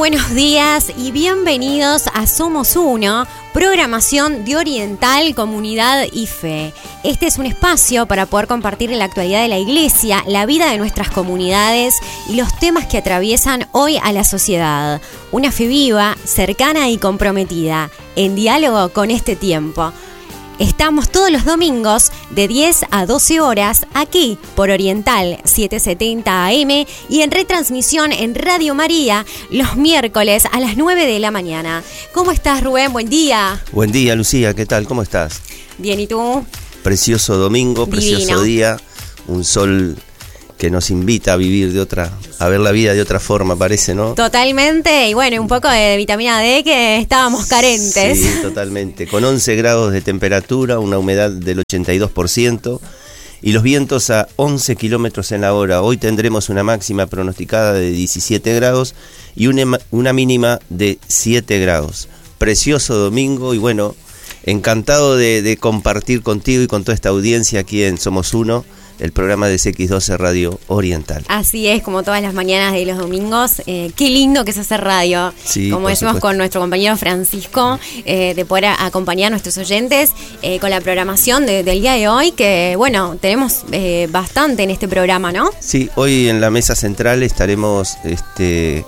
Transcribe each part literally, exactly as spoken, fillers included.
buenos días y bienvenidos a Somos Uno, programación de Oriental, Comunidad y Fe. Este es un espacio para poder compartir la actualidad de la Iglesia, la vida de nuestras comunidades y los temas que atraviesan hoy a la sociedad. Una fe viva, cercana y comprometida, en diálogo con este tiempo. Estamos todos los domingos de diez a doce horas aquí por Oriental setecientos setenta A M y en retransmisión en Radio María los miércoles a las nueve de la mañana. ¿Cómo estás, Rubén? Buen día. Buen día, Lucía. ¿Qué tal? ¿Cómo estás? Bien, ¿y tú? Precioso domingo, Divino. Precioso día, un sol que nos invita a vivir de otra, a ver la vida de otra forma, parece, ¿no? Totalmente, y bueno, un poco de vitamina D que estábamos carentes. Sí, totalmente. Con once grados de temperatura, una humedad del ochenta y dos por ciento y los vientos a once kilómetros en la hora. Hoy tendremos una máxima pronosticada de diecisiete grados y una, una mínima de siete grados. Precioso domingo y bueno, encantado de, de compartir contigo y con toda esta audiencia aquí en Somos Uno, el programa de C X doce Radio Oriental. Así es, como todas las mañanas de los domingos. Eh, qué lindo que es hacer radio. Sí, como decimos supuesto. Con nuestro compañero Francisco, eh, de poder a, acompañar a nuestros oyentes eh, con la programación de, del día de hoy, que bueno, tenemos eh, bastante en este programa, ¿no? Sí, hoy en la mesa central estaremos este,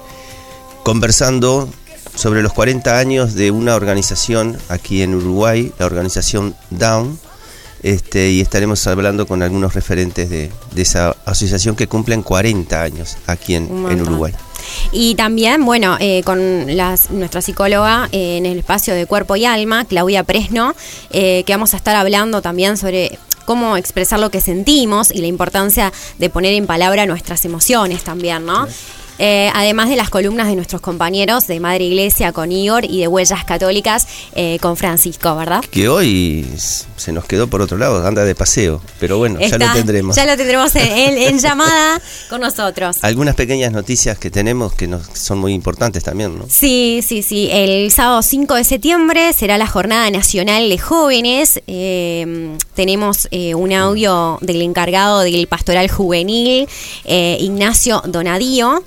conversando sobre los cuarenta años de una organización aquí en Uruguay, la organización Down. Este, y estaremos hablando con algunos referentes de, de esa asociación que cumplen cuarenta años aquí en, en Uruguay. Y también, bueno, eh, con las, nuestra psicóloga eh, en el espacio de Cuerpo y Alma, Claudia Presno, eh, que vamos a estar hablando también sobre cómo expresar lo que sentimos y la importancia de poner en palabra nuestras emociones también, ¿no? Sí. Eh, además de las columnas de nuestros compañeros de Madre Iglesia con Igor y de Huellas Católicas eh, con Francisco, ¿verdad? Que hoy se nos quedó por otro lado, anda de paseo, pero bueno, Está, ya lo tendremos. Ya lo tendremos en, en, en llamada con nosotros. Algunas pequeñas noticias que tenemos que nos, son muy importantes también, ¿no? Sí, sí, sí. El sábado cinco de septiembre será la Jornada Nacional de Jóvenes. Eh, tenemos eh, un audio del encargado del Pastoral Juvenil, eh, Ignacio Donadío,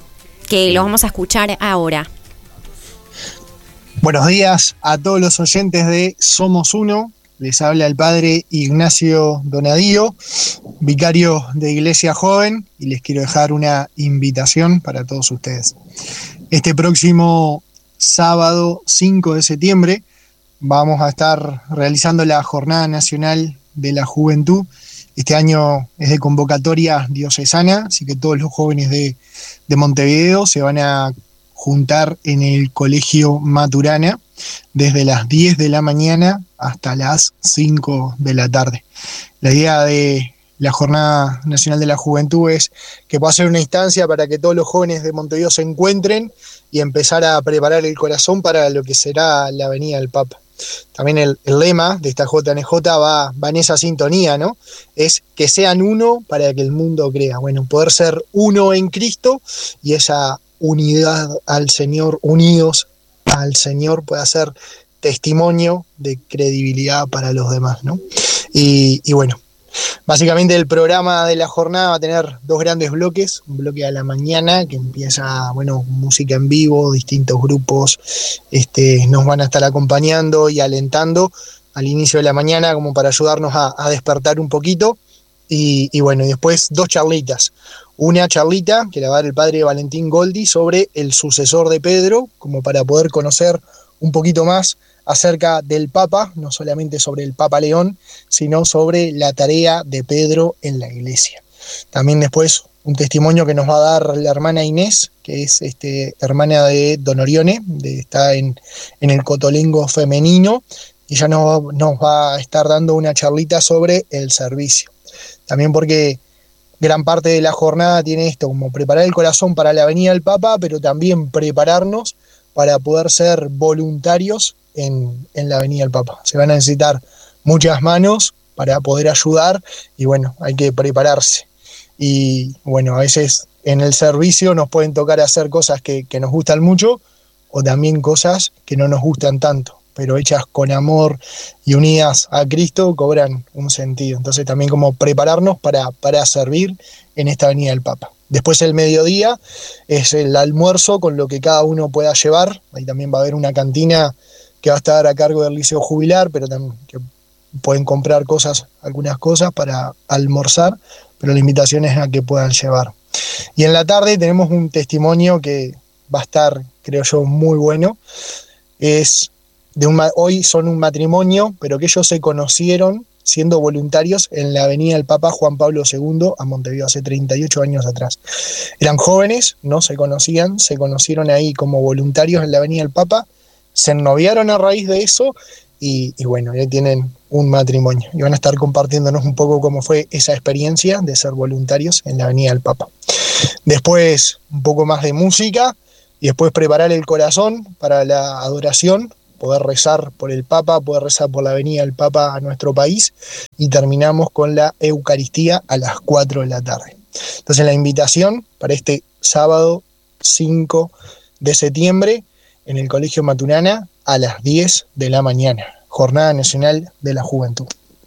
que lo vamos a escuchar ahora. Buenos días a todos los oyentes de Somos Uno. Les habla el padre Ignacio Donadío, vicario de Iglesia Joven, y les quiero dejar una invitación para todos ustedes. Este próximo sábado cinco de septiembre vamos a estar realizando la Jornada Nacional de la Juventud. Este año es de convocatoria diocesana, así que todos los jóvenes de, de Montevideo se van a juntar en el Colegio Maturana desde las diez de la mañana hasta las cinco de la tarde. La idea de la Jornada Nacional de la Juventud es que pueda ser una instancia para que todos los jóvenes de Montevideo se encuentren y empezar a preparar el corazón para lo que será la venida del Papa. También el, el lema de esta J N J va, va en esa sintonía, ¿no? Es que sean uno para que el mundo crea. Bueno, poder ser uno en Cristo y esa unidad al Señor, unidos al Señor, pueda ser testimonio de credibilidad para los demás, ¿no? Y, y bueno, básicamente el programa de la jornada va a tener dos grandes bloques. Un bloque a la mañana que empieza, bueno, música en vivo, distintos grupos este, nos van a estar acompañando y alentando al inicio de la mañana como para ayudarnos a, a despertar un poquito. Y, y bueno, y después dos charlitas. Una charlita que la va a dar el padre Valentín Goldi sobre el sucesor de Pedro, como para poder conocer un poquito más acerca del Papa, no solamente sobre el Papa León, sino sobre la tarea de Pedro en la Iglesia. También después un testimonio que nos va a dar la hermana Inés, que es este, hermana de Don Orione, de, está en, en el Cotolengo femenino, y ella nos, nos va a estar dando una charlita sobre el servicio. También porque gran parte de la jornada tiene esto, como preparar el corazón para la venida del Papa, pero también prepararnos para poder ser voluntarios en, en la venida del Papa. Se van a necesitar muchas manos para poder ayudar y bueno, hay que prepararse. Y bueno, a veces en el servicio nos pueden tocar hacer cosas que, que nos gustan mucho o también cosas que no nos gustan tanto, pero hechas con amor y unidas a Cristo cobran un sentido. Entonces también como prepararnos para, para servir en esta venida del Papa. Después el mediodía es el almuerzo con lo que cada uno pueda llevar. Ahí también va a haber una cantina que va a estar a cargo del Liceo Jubilar, pero también que pueden comprar cosas, algunas cosas para almorzar, pero la invitación es a que puedan llevar. Y en la tarde tenemos un testimonio que va a estar, creo yo, muy bueno. Es de un, hoy son un matrimonio, pero que ellos se conocieron siendo voluntarios en la avenida del Papa Juan Pablo segundo a Montevideo hace treinta y ocho años atrás. Eran jóvenes, no se conocían, se conocieron ahí como voluntarios en la avenida del Papa, se ennoviaron a raíz de eso y, y bueno, ya tienen un matrimonio y van a estar compartiéndonos un poco cómo fue esa experiencia de ser voluntarios en la avenida del Papa. Después un poco más de música y después preparar el corazón para la adoración, poder rezar por el Papa, poder rezar por la venida del Papa a nuestro país y terminamos con la Eucaristía a las cuatro de la tarde. Entonces la invitación para este sábado cinco de septiembre en el Colegio Maturana a las diez de la mañana, Jornada Nacional de la Juventud.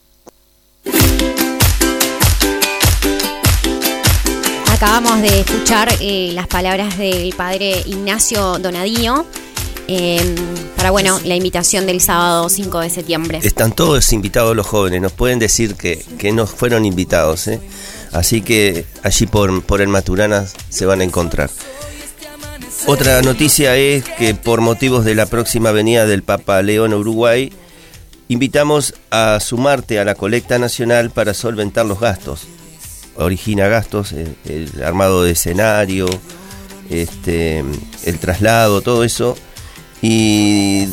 Acabamos de escuchar eh, las palabras del padre Ignacio Donadío eh, para, bueno, la invitación del sábado cinco de septiembre. Están todos invitados los jóvenes, nos pueden decir que, que no fueron invitados, ¿eh? Así que allí por, por el Maturana se van a encontrar. Otra noticia es que por motivos de la próxima venida del Papa León a Uruguay, invitamos a sumarte a la colecta nacional para solventar los gastos. Origina gastos, el, el armado de escenario, este, el traslado, todo eso. Y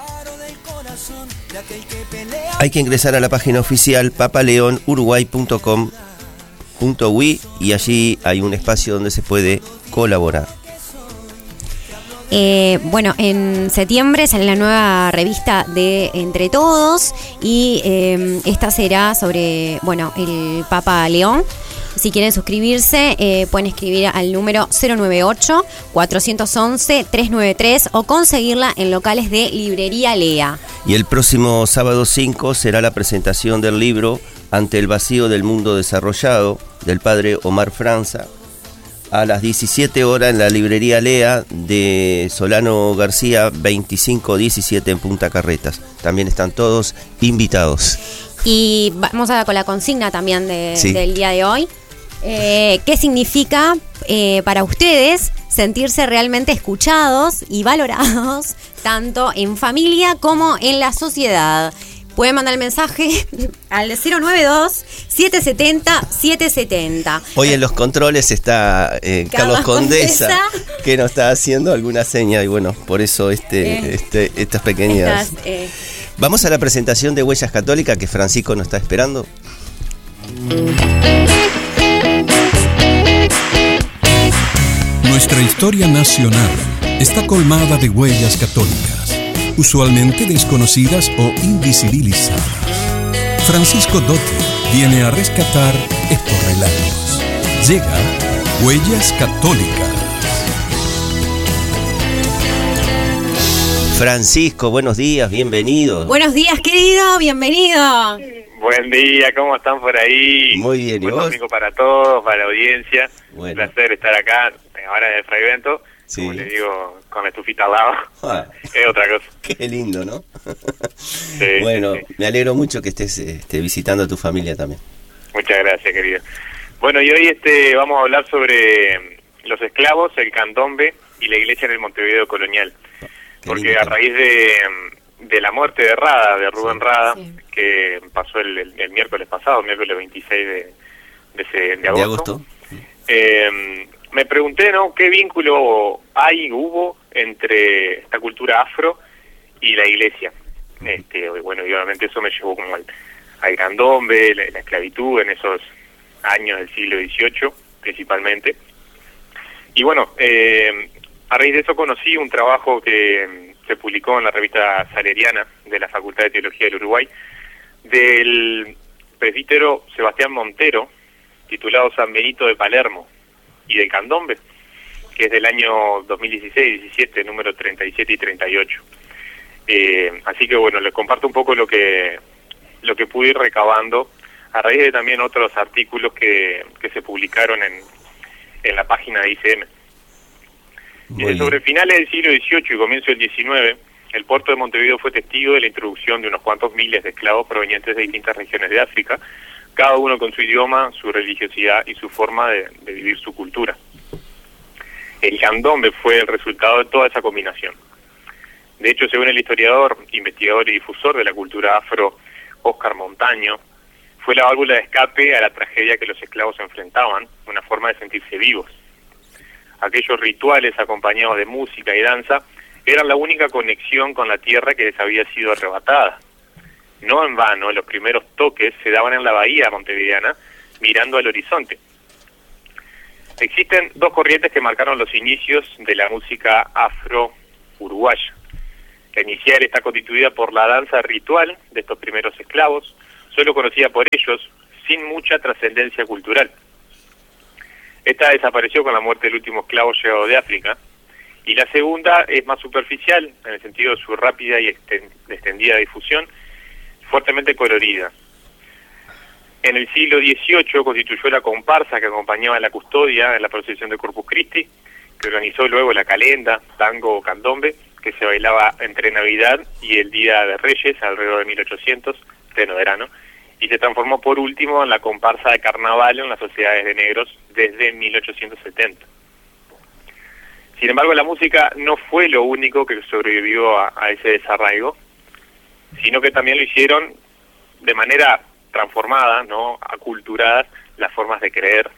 hay que ingresar a la página oficial papaleon uruguay punto com punto uy y allí hay un espacio donde se puede colaborar. Eh, bueno, en septiembre sale la nueva revista de Entre Todos y eh, esta será sobre, bueno, el Papa León. Si quieren suscribirse, eh, pueden escribir al número cero nueve ocho, cuatro once, tres nueve tres o conseguirla en locales de Librería Lea. Y el próximo sábado cinco será la presentación del libro Ante el vacío del mundo desarrollado, del padre Omar Franza, a las diecisiete horas en la Librería Lea de Solano García veinticinco diecisiete en Punta Carretas. También están todos invitados. Y vamos a con la consigna también de, sí. del día de hoy. Eh, ¿Qué significa eh, para ustedes sentirse realmente escuchados y valorados tanto en familia como en la sociedad? Pueden mandar el mensaje al cero nueve dos, siete siete cero, siete siete cero. Hoy en los controles está eh, Carlos, Carlos Condesa, Condesa, que nos está haciendo alguna seña y bueno, por eso este, eh, este estas pequeñas... Estas, eh. Vamos a la presentación de Huellas Católicas que Francisco nos está esperando. Nuestra historia nacional está colmada de huellas católicas, usualmente desconocidas o invisibilizadas. Francisco Dotti viene a rescatar estos relatos. Llega Huellas Católicas. Francisco, buenos días, bienvenido. Buenos días, querido, bienvenido. Buen día, ¿cómo están por ahí? Muy bien, ¿y Buen vos? domingo para todos, para la audiencia. Bueno. Un placer estar acá, ahora en el Fraivento, sí. Como le digo, con la estufita al lado. Ah. Es otra cosa. Qué lindo, ¿no? Sí, bueno, sí, sí. Me alegro mucho que estés este, visitando a tu familia también. Muchas gracias, querido. Bueno, y hoy este vamos a hablar sobre los esclavos, el candombe y la iglesia en el Montevideo colonial. Qué Porque lindo. A raíz de, de la muerte de Rada, de Rubén sí, Rada, sí. que pasó el, el, el miércoles pasado, miércoles veintiséis de, de, ese, de agosto, ¿De agosto? Sí. Eh, me pregunté, ¿no? ¿Qué vínculo hay, hubo entre esta cultura afro y la iglesia? Este, bueno, y obviamente eso me llevó como al, al candombe, la, la esclavitud en esos años del siglo dieciocho, principalmente. Y bueno, eh, a raíz de eso conocí un trabajo que se publicó en la revista Saleriana de la Facultad de Teología del Uruguay, del presbítero Sebastián Montero, titulado San Benito de Palermo y del candombe, que es del año dos mil dieciséis diecisiete, número treinta y siete y treinta y ocho. Eh, así que bueno, les comparto un poco lo que lo que pude ir recabando a raíz de también otros artículos que, que se publicaron en, en la página de I C M. Muy Sobre bien. finales del siglo dieciocho y comienzo del diecinueve, el puerto de Montevideo fue testigo de la introducción de unos cuantos miles de esclavos provenientes de distintas regiones de África, cada uno con su idioma, su religiosidad y su forma de, de vivir su cultura. El candombe fue el resultado de toda esa combinación. De hecho, según el historiador, investigador y difusor de la cultura afro, Óscar Montaño, fue la válvula de escape a la tragedia que los esclavos enfrentaban, una forma de sentirse vivos. Aquellos rituales acompañados de música y danza eran la única conexión con la tierra que les había sido arrebatada. No en vano, los primeros toques se daban en la bahía montevideana, mirando al horizonte. Existen dos corrientes que marcaron los inicios de la música afro-uruguaya. La inicial está constituida por la danza ritual de estos primeros esclavos, solo conocida por ellos, sin mucha trascendencia cultural. Esta desapareció con la muerte del último esclavo llegado de África, y la segunda es más superficial, en el sentido de su rápida y extendida difusión, fuertemente colorida. En el siglo dieciocho constituyó la comparsa que acompañaba a la custodia en la procesión de Corpus Christi, que organizó luego la calenda, tango o candombe, que se bailaba entre Navidad y el Día de Reyes, alrededor de mil ochocientos, pleno verano, y se transformó por último en la comparsa de carnaval en las sociedades de negros desde mil ochocientos setenta. Sin embargo, la música no fue lo único que sobrevivió a, a ese desarraigo, sino que también lo hicieron de manera transformada, ¿no?, aculturadas, las formas de creer.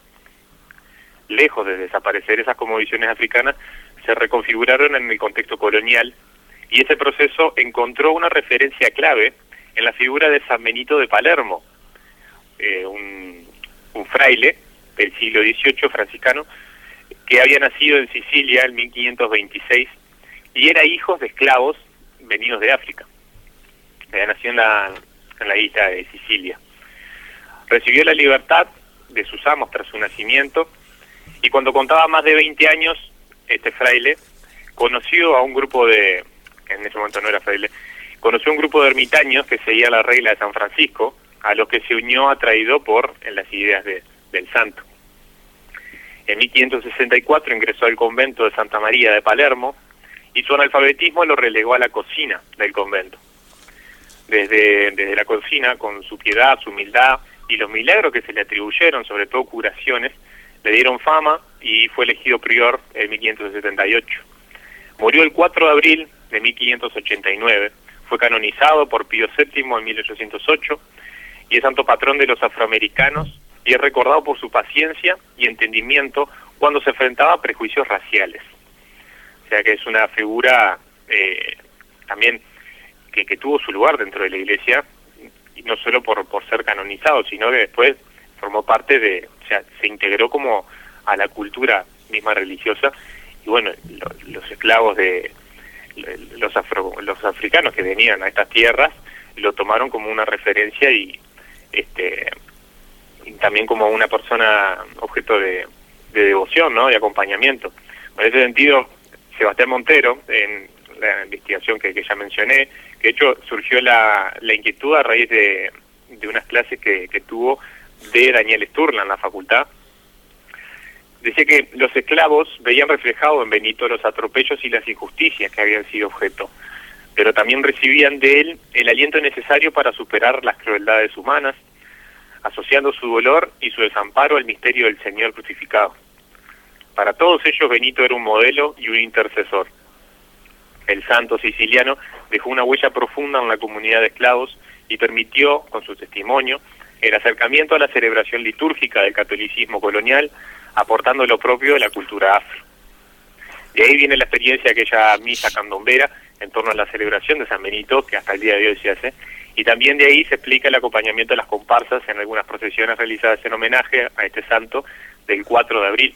Lejos de desaparecer esas cosmovisiones africanas, se reconfiguraron en el contexto colonial, y ese proceso encontró una referencia clave en la figura de San Benito de Palermo, eh, un, un fraile del siglo dieciocho franciscano, que había nacido en Sicilia en mil quinientos veintiséis y era hijo de esclavos venidos de África. Había nacido en la, en la isla de Sicilia. Recibió la libertad de sus amos tras su nacimiento, y cuando contaba más de veinte años, este fraile conoció a un grupo de, en ese momento no era fraile, conoció a un grupo de ermitaños que seguía la regla de San Francisco, a los que se unió atraído por en las ideas de, del santo. En mil quinientos sesenta y cuatro ingresó al convento de Santa María de Palermo, y su analfabetismo lo relegó a la cocina del convento. Desde, desde la cocina, con su piedad, su humildad y los milagros que se le atribuyeron, sobre todo curaciones, le dieron fama y fue elegido prior en mil quinientos setenta y ocho. Murió el cuatro de abril de mil quinientos ochenta y nueve, fue canonizado por Pío séptimo en mil ochocientos ocho y es santo patrón de los afroamericanos, y es recordado por su paciencia y entendimiento cuando se enfrentaba a prejuicios raciales. O sea que es una figura eh, también que, que tuvo su lugar dentro de la Iglesia, y no solo por, por ser canonizado, sino que después formó parte de, o sea, se integró como a la cultura misma religiosa, y bueno, lo, los esclavos de los afro, los africanos que venían a estas tierras lo tomaron como una referencia y este y también como una persona objeto de, de devoción, ¿no?, de acompañamiento. En ese sentido, Sebastián Montero, en la investigación que, que ya mencioné, que de hecho surgió la, la inquietud a raíz de, de unas clases que, que tuvo de Daniel Sturla en la facultad, decía que los esclavos veían reflejado en Benito los atropellos y las injusticias que habían sido objeto, pero también recibían de él el aliento necesario para superar las crueldades humanas, asociando su dolor y su desamparo al misterio del Señor crucificado. Para todos ellos Benito era un modelo y un intercesor. El santo siciliano dejó una huella profunda en la comunidad de esclavos y permitió, con su testimonio, el acercamiento a la celebración litúrgica del catolicismo colonial, aportando lo propio de la cultura afro. De ahí viene la experiencia de aquella misa candombera en torno a la celebración de San Benito, que hasta el día de hoy se hace, y también de ahí se explica el acompañamiento de las comparsas en algunas procesiones realizadas en homenaje a este santo del cuatro de abril.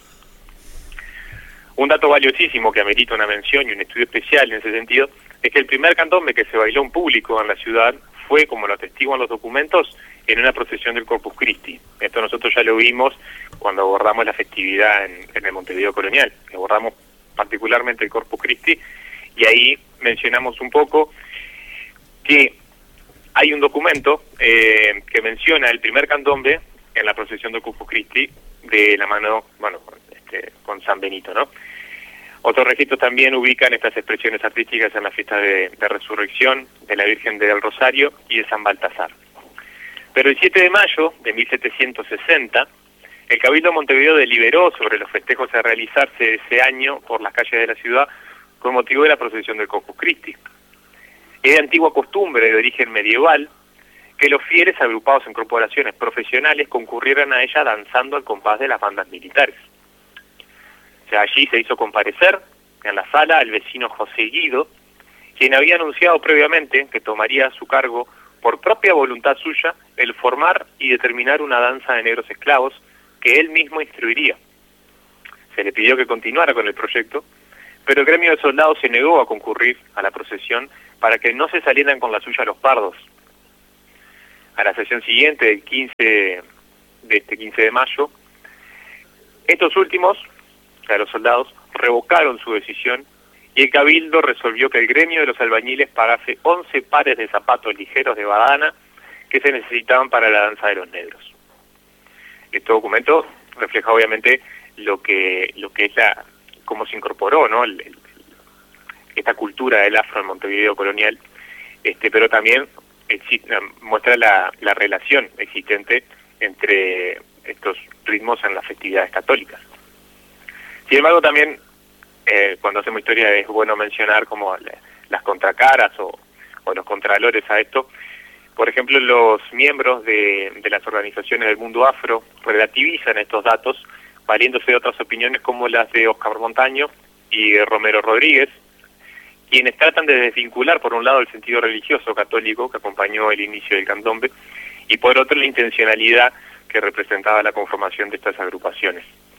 Un dato valiosísimo que amerita una mención y un estudio especial en ese sentido es que el primer candombe que se bailó en público en la ciudad fue, como lo atestiguan los documentos, en una procesión del Corpus Christi. Esto nosotros ya lo vimos cuando abordamos la festividad en, en el Montevideo colonial, que abordamos particularmente el Corpus Christi, y ahí mencionamos un poco que hay un documento eh, que menciona el primer candombe en la procesión del Corpus Christi de la mano, bueno, este, este, con San Benito, ¿no? Otros registros también ubican estas expresiones artísticas en la fiesta de, de Resurrección, de la Virgen del Rosario y de San Baltasar. Pero el siete de mayo de mil setecientos sesenta, el Cabildo de Montevideo deliberó sobre los festejos a realizarse ese año por las calles de la ciudad con motivo de la procesión del Corpus Christi. Es de antigua costumbre de origen medieval que los fieles agrupados en corporaciones profesionales concurrieran a ella danzando al compás de las bandas militares. O sea, allí se hizo comparecer en la sala al vecino José Guido, quien había anunciado previamente que tomaría a su cargo, por propia voluntad suya, el formar y determinar una danza de negros esclavos que él mismo instruiría. Se le pidió que continuara con el proyecto, pero el gremio de soldados se negó a concurrir a la procesión para que no se salieran con la suya los pardos. A la sesión siguiente, del quince de este quince de mayo, estos últimos, o sea, los soldados, revocaron su decisión y el Cabildo resolvió que el gremio de los albañiles pagase once pares de zapatos ligeros de badana que se necesitaban para la danza de los negros. Este documento refleja obviamente lo que lo que es la cómo se incorporó, ¿no? El, el, esta cultura del afro en Montevideo colonial, este, pero también existe, muestra la, la relación existente entre estos ritmos en las festividades católicas. Sin embargo, también eh, cuando hacemos historia es bueno mencionar como la, las contracaras o, o los contralores a esto. Por ejemplo, los miembros de, de las organizaciones del mundo afro relativizan estos datos valiéndose de otras opiniones como las de Oscar Montaño y de Romero Rodríguez, quienes tratan de desvincular por un lado el sentido religioso católico que acompañó el inicio del candombe y por otro la intencionalidad que representaba la conformación de estas agrupaciones.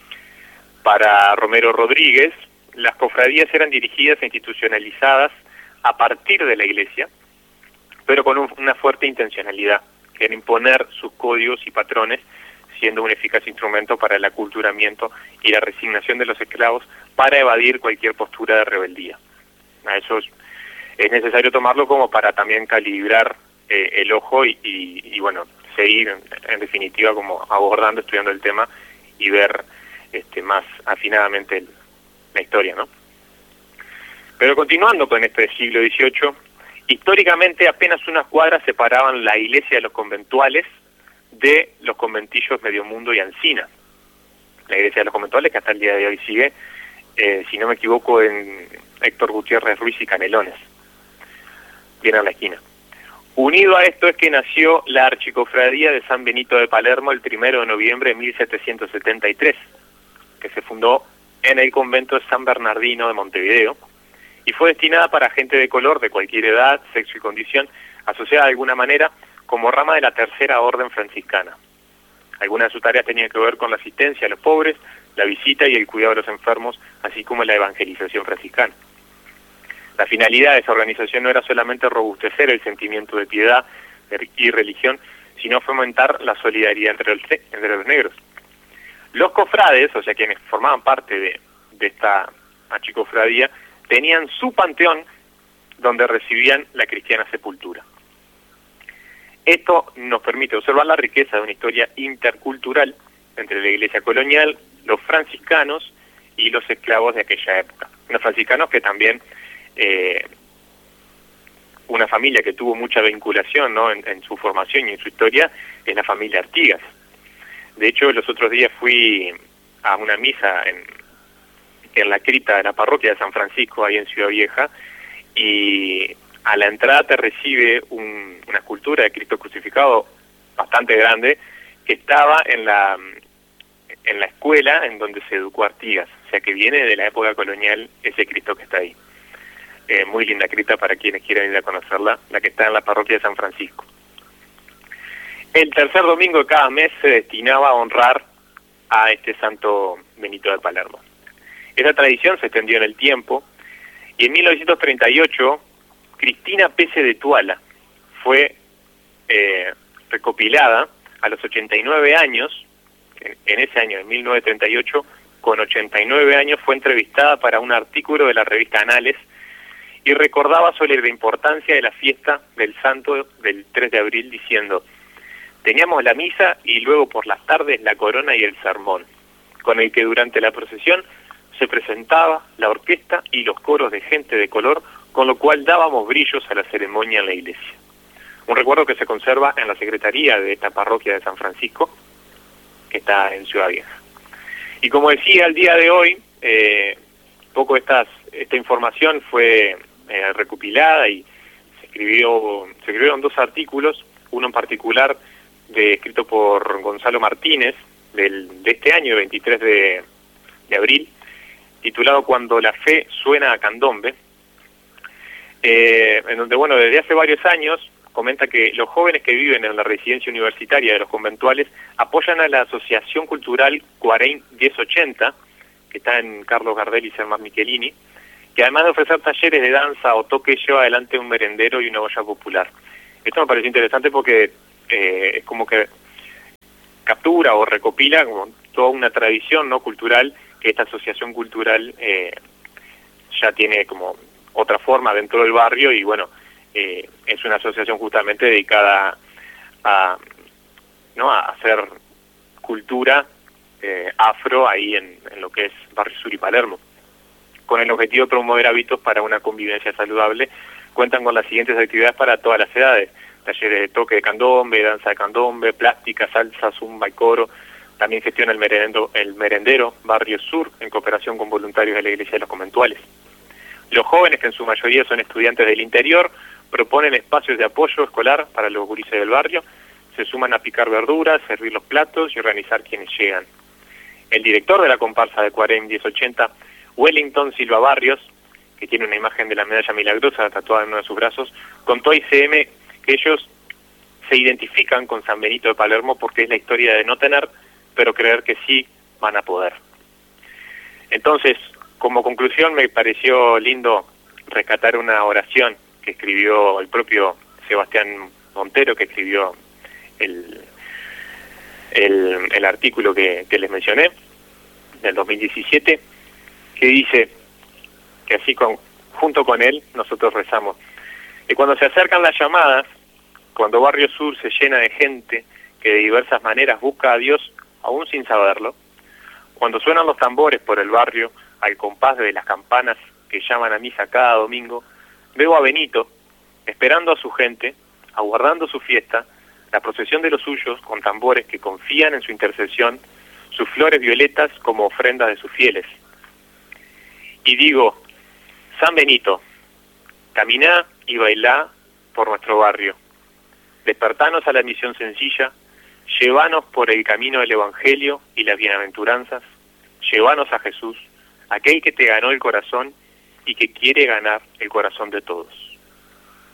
Para Romero Rodríguez, las cofradías eran dirigidas e institucionalizadas a partir de la Iglesia, pero con un, una fuerte intencionalidad, que era imponer sus códigos y patrones, siendo un eficaz instrumento para el aculturamiento y la resignación de los esclavos para evadir cualquier postura de rebeldía. A eso es, es necesario tomarlo como para también calibrar eh, el ojo y, y, y bueno, seguir en, en definitiva como abordando, estudiando el tema y ver este, más afinadamente el, la historia, ¿no? Pero continuando con este siglo dieciocho, históricamente apenas unas cuadras separaban la iglesia de los conventuales de los conventillos Mediomundo y Ancina. La iglesia de los conventuales que hasta el día de hoy sigue, eh, si no me equivoco, en Héctor Gutiérrez Ruiz y Canelones, bien a la esquina. Unido a esto es que nació la Archicofradía de San Benito de Palermo el primero de noviembre de mil setecientos setenta y tres, que se fundó en el convento de San Bernardino de Montevideo, y fue destinada para gente de color de cualquier edad, sexo y condición, asociada de alguna manera como rama de la tercera orden franciscana. Algunas de sus tareas tenían que ver con la asistencia a los pobres, la visita y el cuidado de los enfermos, así como la evangelización franciscana. La finalidad de esa organización no era solamente robustecer el sentimiento de piedad y religión, sino fomentar la solidaridad entre los, entre los negros. Los cofrades, o sea, quienes formaban parte de, de esta archicofradía, tenían su panteón donde recibían la cristiana sepultura. Esto nos permite observar la riqueza de una historia intercultural entre la iglesia colonial, los franciscanos y los esclavos de aquella época. Los franciscanos que también, eh, una familia que tuvo mucha vinculación, ¿no?, en, en su formación y en su historia, es la familia Artigas. De hecho, los otros días fui a una misa en, en la cripta de la parroquia de San Francisco, ahí en Ciudad Vieja, y a la entrada te recibe un, una escultura de Cristo crucificado bastante grande que estaba en la en la escuela en donde se educó Artigas, o sea que viene de la época colonial ese Cristo que está ahí. Eh, muy linda cripta para quienes quieran ir a conocerla, la que está en la parroquia de San Francisco. El tercer domingo de cada mes se destinaba a honrar a este santo Benito de Palermo. Esa tradición se extendió en el tiempo y en mil novecientos treinta y ocho Cristina Pese de Tuala fue eh, recopilada a los ochenta y nueve años, en, en ese año, en mil novecientos treinta y ocho, con ochenta y nueve años fue entrevistada para un artículo de la revista Anales y recordaba sobre la importancia de la fiesta del santo del tres de abril diciendo: teníamos la misa y luego por las tardes la corona y el sermón. con el que durante la procesión se presentaba la orquesta y los coros de gente de color, con lo cual dábamos brillos a la ceremonia en la iglesia. Un recuerdo que se conserva en la secretaría de esta parroquia de San Francisco, que está en Ciudad Vieja. Y como decía, el día de hoy, eh, poco estas, esta información fue eh, recopilada y se escribió, se escribieron dos artículos, uno en particular de, escrito por Gonzalo Martínez, del, de este año, veintitrés de abril, titulado Cuando la fe suena a candombe, eh, en donde, bueno, desde hace varios años comenta que los jóvenes que viven en la residencia universitaria de los conventuales apoyan a la Asociación Cultural Cuareim diez ochenta, que está en Carlos Gardel y Germán Michelini, que además de ofrecer talleres de danza o toque, lleva adelante un merendero y una olla popular. Esto me pareció interesante porque eh, es como que captura o recopila como toda una tradición no cultural que esta asociación cultural eh, ya tiene como otra forma dentro del barrio y bueno, eh, es una asociación justamente dedicada a, ¿no? a hacer cultura eh, afro ahí en, en lo que es Barrio Sur y Palermo. Con el objetivo de promover hábitos para una convivencia saludable, cuentan con las siguientes actividades para todas las edades: talleres de toque de candombe, danza de candombe, plástica, salsa, zumba y coro. También gestiona el merendero, el merendero Barrio Sur, en cooperación con voluntarios de la Iglesia de los Conventuales. Los jóvenes, que en su mayoría son estudiantes del interior, proponen espacios de apoyo escolar para los gurises del barrio, se suman a picar verduras, servir los platos y organizar quienes llegan. El director de la comparsa de Cuareim diez ochenta, Wellington Silva Barrios, que tiene una imagen de la medalla milagrosa tatuada en uno de sus brazos, contó a I C M que ellos se identifican con San Benito de Palermo porque es la historia de no tener, pero creer que sí van a poder. Entonces, como conclusión, me pareció lindo rescatar una oración que escribió el propio Sebastián Montero, que escribió el, el, el artículo que, que les mencioné, del dos mil diecisiete, que dice que así con, junto con él nosotros rezamos. Y cuando se acercan las llamadas, cuando Barrio Sur se llena de gente que de diversas maneras busca a Dios, aún sin saberlo, cuando suenan los tambores por el barrio, al compás de las campanas que llaman a misa cada domingo, veo a Benito, esperando a su gente, aguardando su fiesta, la procesión de los suyos con tambores que confían en su intercesión, sus flores violetas como ofrendas de sus fieles. Y digo, San Benito, caminá y bailá por nuestro barrio, despertanos a la misión sencilla, llévanos por el camino del Evangelio y las bienaventuranzas, llévanos a Jesús, aquel que te ganó el corazón y que quiere ganar el corazón de todos.